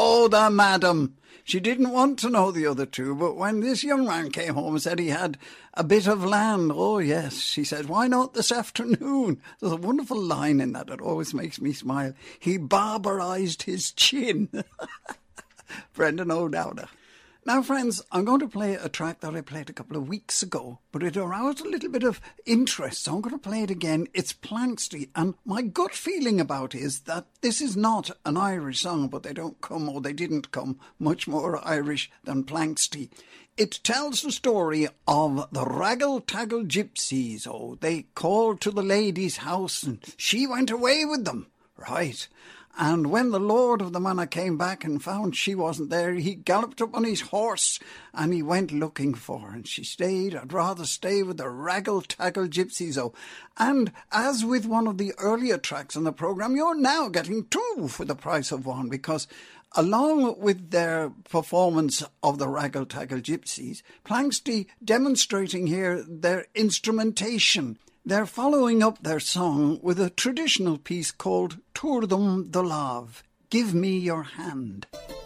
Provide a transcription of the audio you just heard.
Oh, the madam! She didn't want to know the other two, but when this young man came home and said he had a bit of land, oh yes, she said, why not this afternoon? There's a wonderful line in that always makes me smile. He barbarised his chin. Brendan O'Dowda. Now, friends, I'm going to play a track that I played a couple of weeks ago, but it aroused a little bit of interest, so I'm going to play it again. It's Planxty, and my gut feeling about it is that this is not an Irish song, but they didn't come much more Irish than Planxty. It tells the story of the Raggle-Taggle Gypsies. Oh, they called to the lady's house, and she went away with them. Right. And when the lord of the manor came back and found she wasn't there, he galloped up on his horse and he went looking for her. And she stayed. I'd rather stay with the Raggle-Taggle Gypsies. Oh, and as with one of the earlier tracks on the programme, you're now getting two for the price of one, because along with their performance of the Raggle-Taggle Gypsies, Planxty demonstrating here their instrumentation. They're following up their song with a traditional piece called Tuair Dom do Lámh, Give Me Your Hand.